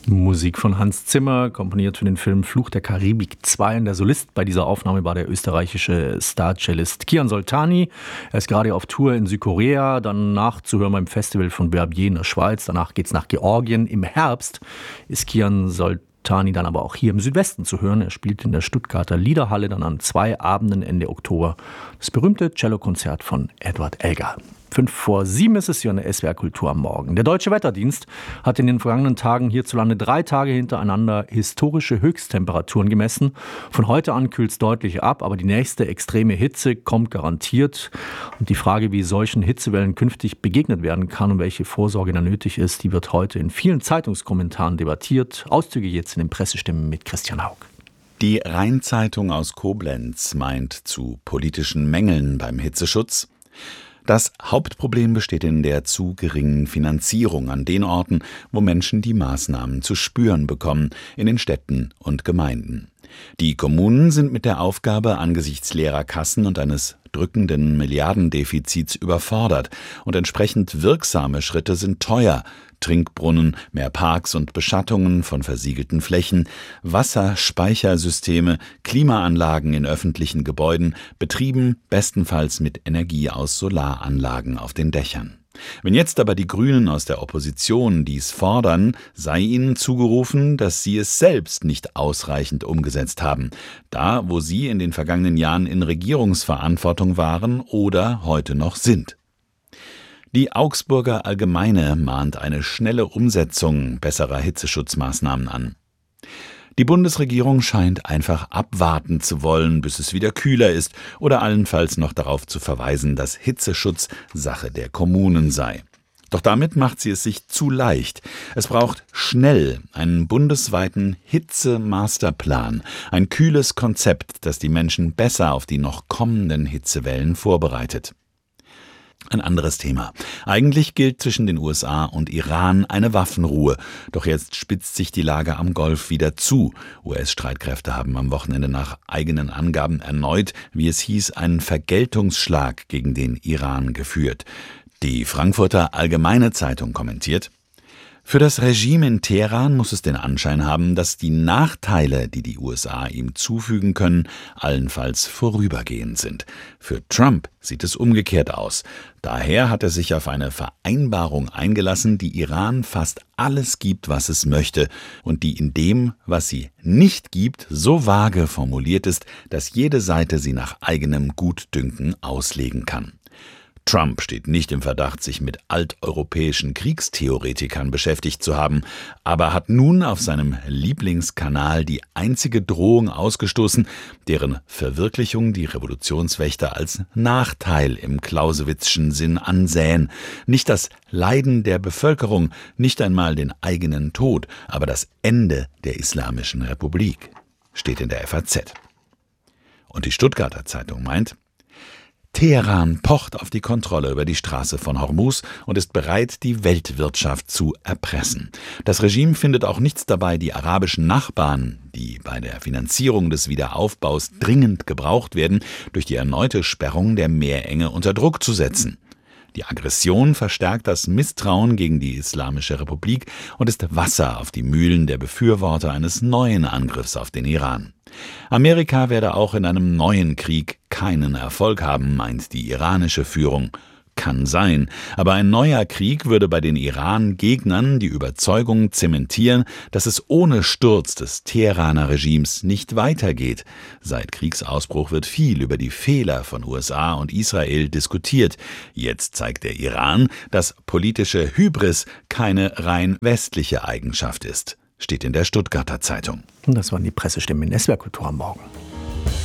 Musik von Hans Zimmer, komponiert für den Film Fluch der Karibik 2. Und der Solist bei dieser Aufnahme war der österreichische Star-Cellist Kian Soltani. Er ist gerade auf Tour in Südkorea, dann nachzuhören beim Festival von Verbier in der Schweiz. Danach geht's nach Georgien. Im Herbst ist Kian Soltani dann aber auch hier im Südwesten zu hören. Er spielt in der Stuttgarter Liederhalle dann an 2 Abenden Ende Oktober das berühmte Cellokonzert von Edward Elgar. 5:05 ist es hier an der SWR Kultur am Morgen. Der Deutsche Wetterdienst hat in den vergangenen Tagen hierzulande 3 Tage hintereinander historische Höchsttemperaturen gemessen. Von heute an kühlt es deutlich ab, aber die nächste extreme Hitze kommt garantiert. Und die Frage, wie solchen Hitzewellen künftig begegnet werden kann und welche Vorsorge da nötig ist, die wird heute in vielen Zeitungskommentaren debattiert. Auszüge jetzt in den Pressestimmen mit Christian Haug. Die Rhein-Zeitung aus Koblenz meint zu politischen Mängeln beim Hitzeschutz: Das Hauptproblem besteht in der zu geringen Finanzierung an den Orten, wo Menschen die Maßnahmen zu spüren bekommen, in den Städten und Gemeinden. Die Kommunen sind mit der Aufgabe angesichts leerer Kassen und eines drückenden Milliardendefizits überfordert, und entsprechend wirksame Schritte sind teuer: Trinkbrunnen, mehr Parks und Beschattungen von versiegelten Flächen, Wasserspeichersysteme, Klimaanlagen in öffentlichen Gebäuden, betrieben bestenfalls mit Energie aus Solaranlagen auf den Dächern. Wenn jetzt aber die Grünen aus der Opposition dies fordern, sei ihnen zugerufen, dass sie es selbst nicht ausreichend umgesetzt haben, da wo sie in den vergangenen Jahren in Regierungsverantwortung waren oder heute noch sind. Die Augsburger Allgemeine mahnt eine schnelle Umsetzung besserer Hitzeschutzmaßnahmen an. Die Bundesregierung scheint einfach abwarten zu wollen, bis es wieder kühler ist, oder allenfalls noch darauf zu verweisen, dass Hitzeschutz Sache der Kommunen sei. Doch damit macht sie es sich zu leicht. Es braucht schnell einen bundesweiten Hitze-Masterplan, ein kühles Konzept, das die Menschen besser auf die noch kommenden Hitzewellen vorbereitet. Ein anderes Thema. Eigentlich gilt zwischen den USA und Iran eine Waffenruhe. Doch jetzt spitzt sich die Lage am Golf wieder zu. US-Streitkräfte haben am Wochenende nach eigenen Angaben erneut, wie es hieß, einen Vergeltungsschlag gegen den Iran geführt. Die Frankfurter Allgemeine Zeitung kommentiert: Für das Regime in Teheran muss es den Anschein haben, dass die Nachteile, die die USA ihm zufügen können, allenfalls vorübergehend sind. Für Trump sieht es umgekehrt aus. Daher hat er sich auf eine Vereinbarung eingelassen, die Iran fast alles gibt, was es möchte, und die in dem, was sie nicht gibt, so vage formuliert ist, dass jede Seite sie nach eigenem Gutdünken auslegen kann. Trump steht nicht im Verdacht, sich mit alteuropäischen Kriegstheoretikern beschäftigt zu haben, aber hat nun auf seinem Lieblingskanal die einzige Drohung ausgestoßen, deren Verwirklichung die Revolutionswächter als Nachteil im Clausewitzschen Sinn ansähen. Nicht das Leiden der Bevölkerung, nicht einmal den eigenen Tod, aber das Ende der Islamischen Republik, steht in der FAZ. Und die Stuttgarter Zeitung meint: Teheran pocht auf die Kontrolle über die Straße von Hormuz und ist bereit, die Weltwirtschaft zu erpressen. Das Regime findet auch nichts dabei, die arabischen Nachbarn, die bei der Finanzierung des Wiederaufbaus dringend gebraucht werden, durch die erneute Sperrung der Meerenge unter Druck zu setzen. Die Aggression verstärkt das Misstrauen gegen die Islamische Republik und ist Wasser auf die Mühlen der Befürworter eines neuen Angriffs auf den Iran. Amerika werde auch in einem neuen Krieg keinen Erfolg haben, meint die iranische Führung. Kann sein, aber ein neuer Krieg würde bei den Iran-Gegnern die Überzeugung zementieren, dass es ohne Sturz des Teheraner Regimes nicht weitergeht. Seit Kriegsausbruch wird viel über die Fehler von USA und Israel diskutiert. Jetzt zeigt der Iran, dass politische Hybris keine rein westliche Eigenschaft ist, steht in der Stuttgarter Zeitung. Das waren die Pressestimmen in SWR Kultur am Morgen.